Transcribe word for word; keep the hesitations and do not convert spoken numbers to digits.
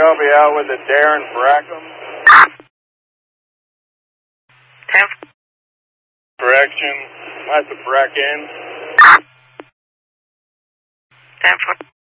I'll be out with the Darren Brackham. ten. Correction, that's a Brecken. ten four.